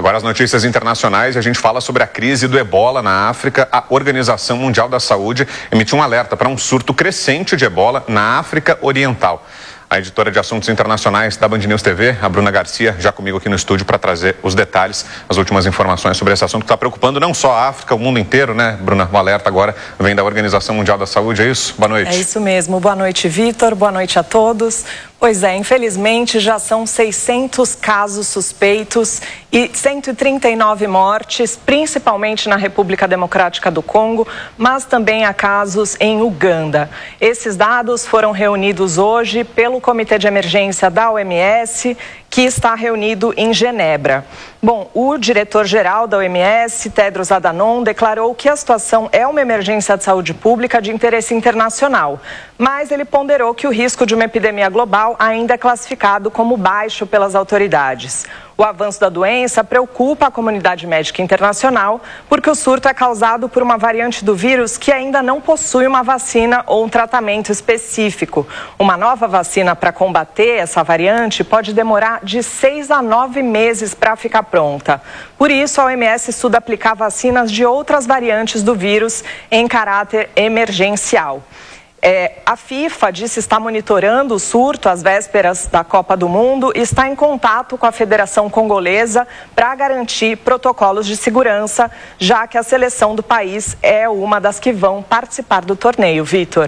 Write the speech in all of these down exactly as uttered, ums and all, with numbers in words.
Agora as notícias internacionais, a gente fala sobre a crise do ebola na África. A Organização Mundial da Saúde emitiu um alerta para um surto crescente de ebola na África Oriental. A editora de assuntos internacionais da Band News T V, a Bruna Garcia, já comigo aqui no estúdio para trazer os detalhes, as últimas informações sobre esse assunto que está preocupando não só a África, o mundo inteiro, né, Bruna? O alerta agora vem da Organização Mundial da Saúde, é isso? Boa noite. É isso mesmo. Boa noite, Vitor. Boa noite a todos. Pois é, infelizmente já são seiscentos casos suspeitos e cento e trinta e nove mortes, principalmente na República Democrática do Congo, mas também há casos em Uganda. Esses dados foram reunidos hoje pelo Comitê de Emergência da O M S, que está reunido em Genebra. Bom, o diretor-geral da O M S, Tedros Adhanom, declarou que a situação é uma emergência de saúde pública de interesse internacional, mas ele ponderou que o risco de uma epidemia global ainda é classificado como baixo pelas autoridades. O avanço da doença preocupa a comunidade médica internacional porque o surto é causado por uma variante do vírus que ainda não possui uma vacina ou um tratamento específico. Uma nova vacina para combater essa variante pode demorar de seis a nove meses para ficar pronta. Por isso, a O M S estuda aplicar vacinas de outras variantes do vírus em caráter emergencial. É, a FIFA disse estar monitorando o surto às vésperas da Copa do Mundo e está em contato com a Federação Congolesa para garantir protocolos de segurança, já que a seleção do país é uma das que vão participar do torneio. Vitor.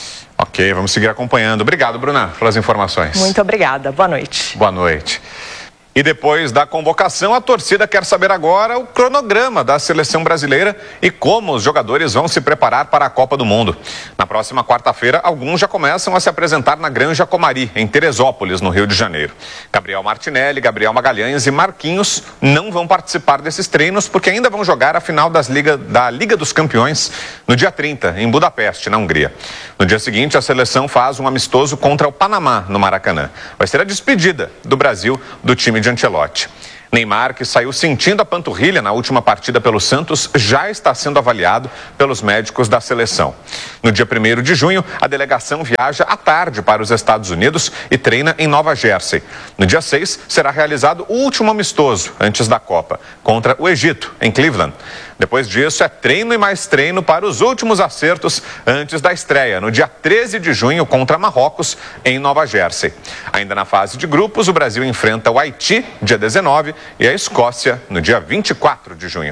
Ok, vamos seguir acompanhando. Obrigado, Bruna, pelas informações. Muito obrigada. Boa noite. Boa noite. E depois da convocação, a torcida quer saber agora o cronograma da seleção brasileira e como os jogadores vão se preparar para a Copa do Mundo. Na próxima quarta-feira, alguns já começam a se apresentar na Granja Comari, em Teresópolis, no Rio de Janeiro. Gabriel Martinelli, Gabriel Magalhães e Marquinhos não vão participar desses treinos porque ainda vão jogar a final das Liga, da Liga dos Campeões no dia trinta, em Budapeste, na Hungria. No dia seguinte, a seleção faz um amistoso contra o Panamá, no Maracanã. Vai ser a despedida do Brasil do time de Ancelotti. Neymar, que saiu sentindo a panturrilha na última partida pelo Santos, já está sendo avaliado pelos médicos da seleção. No dia primeiro de junho, a delegação viaja à tarde para os Estados Unidos e treina em Nova Jersey. No dia seis, será realizado o último amistoso antes da Copa, contra o Egito, em Cleveland. Depois disso, é treino e mais treino para os últimos acertos antes da estreia, no dia treze de junho, contra Marrocos, em Nova Jersey. Ainda na fase de grupos, o Brasil enfrenta o Haiti, dia dezenove, e a Escócia, no dia vinte e quatro de junho.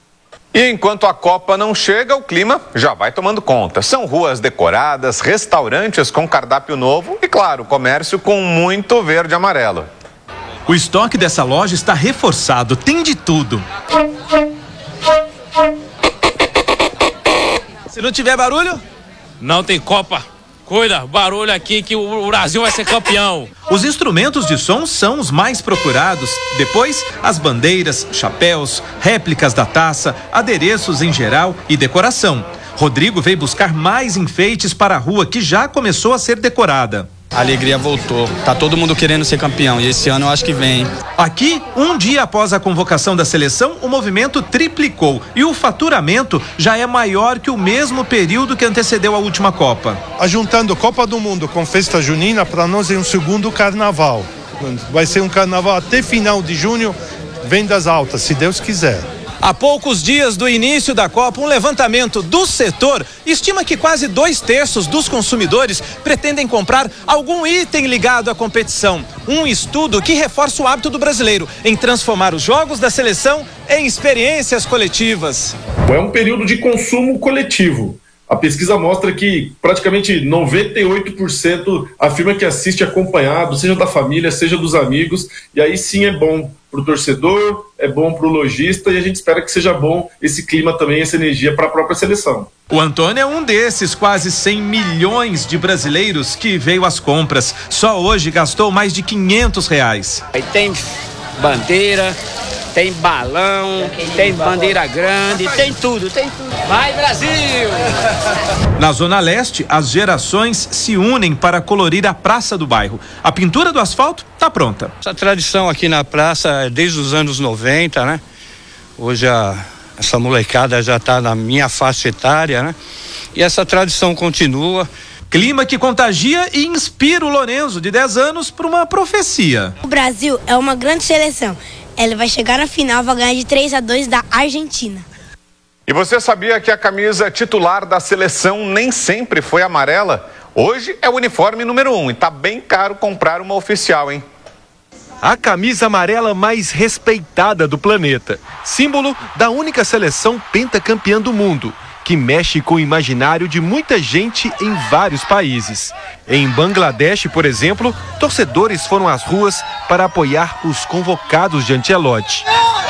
E enquanto a Copa não chega, o clima já vai tomando conta. São ruas decoradas, restaurantes com cardápio novo e, claro, comércio com muito verde e amarelo. O estoque dessa loja está reforçado, tem de tudo. Se não tiver barulho, não tem Copa. Cuida, barulho aqui que o Brasil vai ser campeão. Os instrumentos de som são os mais procurados. Depois, as bandeiras, chapéus, réplicas da taça, adereços em geral e decoração. Rodrigo veio buscar mais enfeites para a rua que já começou a ser decorada. A alegria voltou, tá todo mundo querendo ser campeão e esse ano eu acho que vem. Aqui, um dia após a convocação da seleção, o movimento triplicou e o faturamento já é maior que o mesmo período que antecedeu a última Copa. Ajuntando Copa do Mundo com festa junina, para nós é um segundo carnaval. Vai ser um carnaval até final de junho, vendas altas, se Deus quiser. Há poucos dias do início da Copa, um levantamento do setor estima que quase dois terços dos consumidores pretendem comprar algum item ligado à competição. Um estudo que reforça o hábito do brasileiro em transformar os jogos da seleção em experiências coletivas. É um período de consumo coletivo. A pesquisa mostra que praticamente noventa e oito por cento afirma que assiste acompanhado, seja da família, seja dos amigos, e aí sim é bom para o torcedor, é bom para o lojista e a gente espera que seja bom esse clima também, essa energia para a própria seleção. O Antônio é um desses quase cem milhões de brasileiros que veio às compras. Só hoje gastou mais de quinhentos reais. Aí tem bandeira, tem balão, tem bandeira grande, tem tudo, tem tudo. Vai, Brasil! Na Zona Leste, as gerações se unem para colorir a praça do bairro. A pintura do asfalto está pronta. Essa tradição aqui na praça é desde os anos noventa, né? Hoje a, essa molecada já está na minha faixa etária, né? E essa tradição continua. Clima que contagia e inspira o Lorenzo, de dez anos, para uma profecia. O Brasil é uma grande seleção ela vai chegar na final, vai ganhar de três a dois da Argentina. E você sabia que a camisa titular da seleção nem sempre foi amarela? Hoje é o uniforme número um e tá bem caro comprar uma oficial, hein? A camisa amarela mais respeitada do planeta, símbolo da única seleção pentacampeã do mundo, que mexe com o imaginário de muita gente em vários países. Em Bangladesh, por exemplo, torcedores foram às ruas para apoiar os convocados de Ancelotti.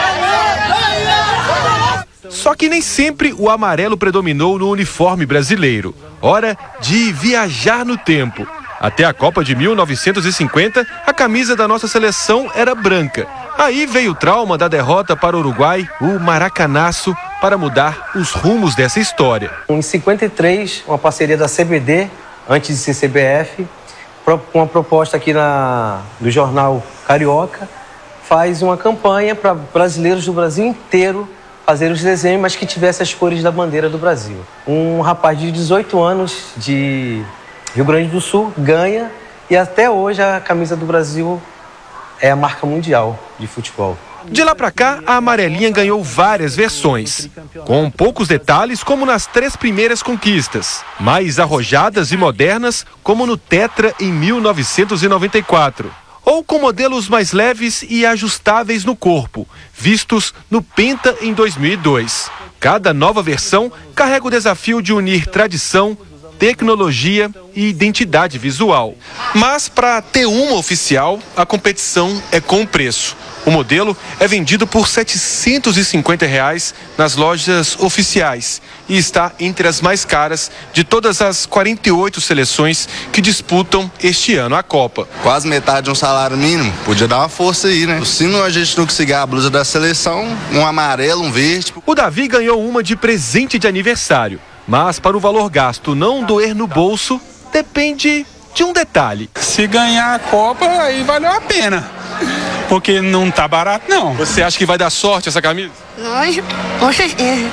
Só que nem sempre o amarelo predominou no uniforme brasileiro. Hora de viajar no tempo. Até a Copa de mil novecentos e cinquenta, a camisa da nossa seleção era branca. Aí veio o trauma da derrota para o Uruguai, o Maracanaço, para mudar os rumos dessa história. Em cinquenta e três, uma parceria da C B D, antes de ser C B F, uma proposta aqui na, do jornal Carioca, faz uma campanha para brasileiros do Brasil inteiro fazer os desenhos, mas que tivesse as cores da bandeira do Brasil. Um rapaz de dezoito anos, de Rio Grande do Sul, ganha, e até hoje a camisa do Brasil é a marca mundial de futebol. De lá pra cá, a amarelinha ganhou várias versões, com poucos detalhes como nas três primeiras conquistas, mais arrojadas e modernas como no Tetra em mil novecentos e noventa e quatro, ou com modelos mais leves e ajustáveis no corpo, vistos no Penta em dois mil e dois. Cada nova versão carrega o desafio de unir tradição, tecnologia e identidade visual. Mas para ter uma oficial, a competição é com preço. O modelo é vendido por setecentos e cinquenta reais nas lojas oficiais e está entre as mais caras de todas as quarenta e oito seleções que disputam este ano a Copa. Quase metade de um salário mínimo, podia dar uma força aí, né? Se não a gente não conseguir a blusa da seleção, um amarelo, um verde. O Davi ganhou uma de presente de aniversário. Mas para o valor gasto não doer no bolso, depende de um detalhe. Se ganhar a Copa, aí valeu a pena. Porque não tá barato, não. Você acha que vai dar sorte essa camisa? Lógico, com certeza.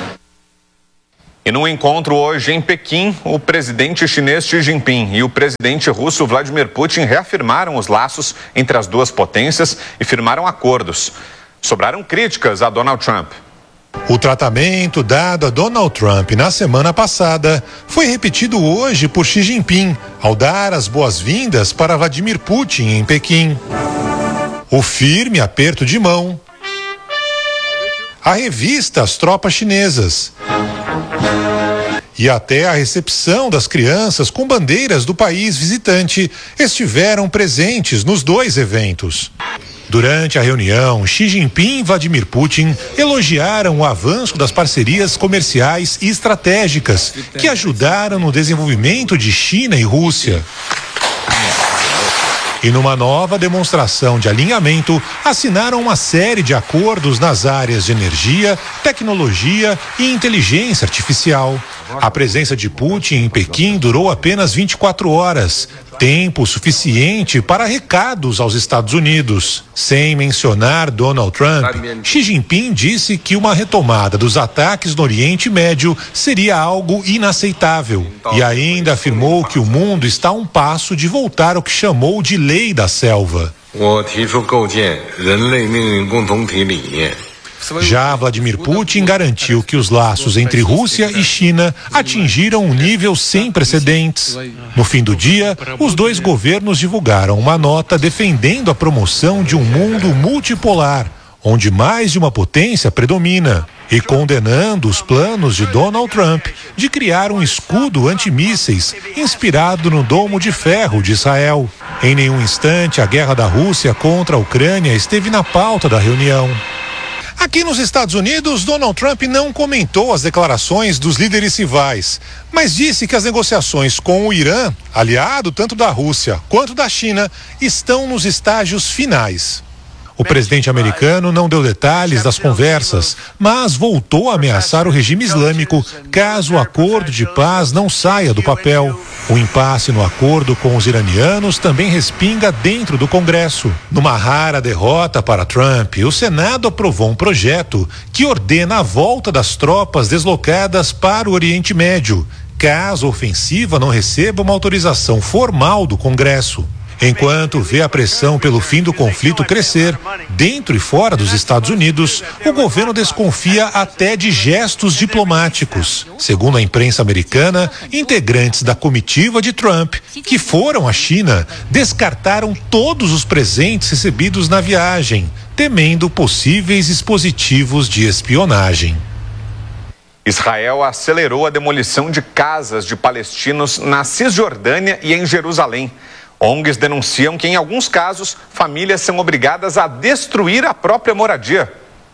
E num encontro hoje em Pequim, o presidente chinês Xi Jinping e o presidente russo Vladimir Putin reafirmaram os laços entre as duas potências e firmaram acordos. Sobraram críticas a Donald Trump. O tratamento dado a Donald Trump na semana passada foi repetido hoje por Xi Jinping ao dar as boas-vindas para Vladimir Putin em Pequim. O firme aperto de mão, a revista às tropas chinesas e até a recepção das crianças com bandeiras do país visitante estiveram presentes nos dois eventos. Durante a reunião, Xi Jinping e Vladimir Putin elogiaram o avanço das parcerias comerciais e estratégicas que ajudaram no desenvolvimento de China e Rússia. E numa nova demonstração de alinhamento, assinaram uma série de acordos nas áreas de energia, tecnologia e inteligência artificial. A presença de Putin em Pequim durou apenas vinte e quatro horas, tempo suficiente para recados aos Estados Unidos. Sem mencionar Donald Trump, Xi Jinping disse que uma retomada dos ataques no Oriente Médio seria algo inaceitável e ainda afirmou que o mundo está a um passo de voltar ao que chamou de lei da selva. Já Vladimir Putin garantiu que os laços entre Rússia e China atingiram um nível sem precedentes. No fim do dia, os dois governos divulgaram uma nota defendendo a promoção de um mundo multipolar, onde mais de uma potência predomina, e condenando os planos de Donald Trump de criar um escudo antimísseis inspirado no Domo de Ferro de Israel. Em nenhum instante, a guerra da Rússia contra a Ucrânia esteve na pauta da reunião. Aqui nos Estados Unidos, Donald Trump não comentou as declarações dos líderes rivais, mas disse que as negociações com o Irã, aliado tanto da Rússia quanto da China, estão nos estágios finais. O presidente americano não deu detalhes das conversas, mas voltou a ameaçar o regime islâmico caso o acordo de paz não saia do papel. O impasse no acordo com os iranianos também respinga dentro do Congresso. Numa rara derrota para Trump, o Senado aprovou um projeto que ordena a volta das tropas deslocadas para o Oriente Médio, caso a ofensiva não receba uma autorização formal do Congresso. Enquanto vê a pressão pelo fim do conflito crescer, dentro e fora dos Estados Unidos, o governo desconfia até de gestos diplomáticos. Segundo a imprensa americana, integrantes da comitiva de Trump, que foram à China, descartaram todos os presentes recebidos na viagem, temendo possíveis dispositivos de espionagem. Israel acelerou a demolição de casas de palestinos na Cisjordânia e em Jerusalém. O N Gs denunciam que, em alguns casos, famílias são obrigadas a destruir a própria moradia.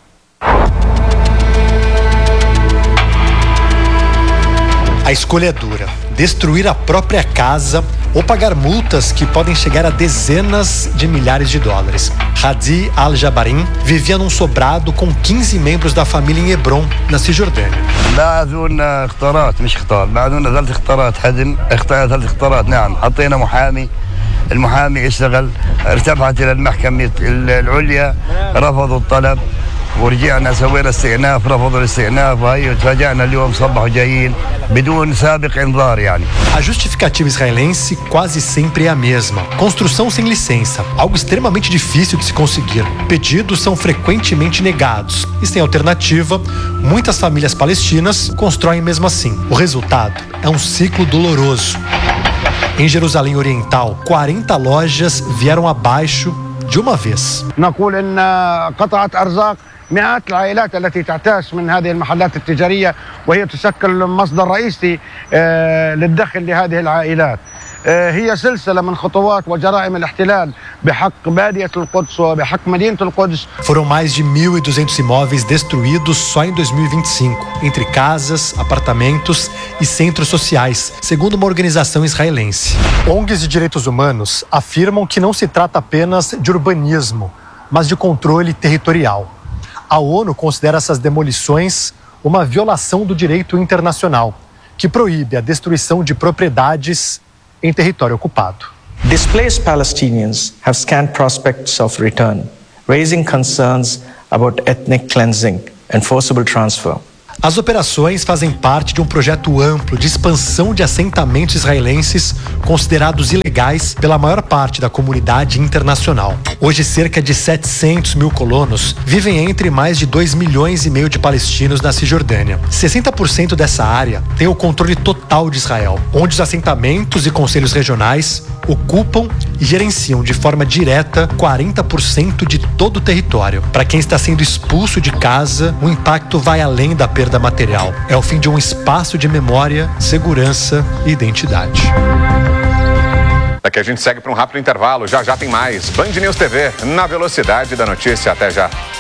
A escolha é dura: destruir a própria casa ou pagar multas que podem chegar a dezenas de milhares de dólares. Hadi Al-Jabarin vivia num sobrado com quinze membros da família em Hebron, na Cisjordânia. المحامي اشتغل ارتفعت الى المحكمة العليا رفضوا الطلب ورجعنا سوينا استئناف رفضوا الاستئناف وهي وتفاجئنا اليوم صبحوا جايين بدون سابق انذار يعني. A justificativa israelense quase sempre é a mesma: construção sem licença, algo extremamente difícil de se conseguir. Pedidos são frequentemente negados e, sem alternativa, muitas famílias palestinas constroem mesmo assim. O resultado é um ciclo doloroso. Em Jerusalém Oriental, quarenta lojas vieram abaixo de uma vez. نقول ان قطعت ارزاق مئات العائلات التي تعتاش من هذه المحلات التجارية وهي تشكل مصدر رئيسي للدخل لهذه العائلات. هي سلسلة من خطوات وجرائم الاحتلال بحق بادية القدس وبحق مدينة القدس. Foram mais de mil e duzentos imóveis destruídos só em dois mil e vinte e cinco, entre casas, apartamentos e centros sociais, segundo uma organização israelense. O N Gs de direitos humanos afirmam que não se trata apenas de urbanismo, mas de controle territorial. A ONU considera essas demolições uma violação do direito internacional, que proíbe a destruição de propriedades em território ocupado. Displaced Palestinians have scant prospects of return, raising concerns about ethnic cleansing and forcible transfer. As operações fazem parte de um projeto amplo de expansão de assentamentos israelenses considerados ilegais pela maior parte da comunidade internacional. Hoje, cerca de setecentos mil colonos vivem entre mais de dois milhões e meio de palestinos na Cisjordânia. sessenta por cento dessa área tem o controle total de Israel, onde os assentamentos e conselhos regionais ocupam e gerenciam de forma direta quarenta por cento de todo o território. Para quem está sendo expulso de casa, o impacto vai além da perda material. É o fim de um espaço de memória, segurança e identidade. Daqui a gente segue para um rápido intervalo. Já já tem mais Band News T V na velocidade da notícia. Até já.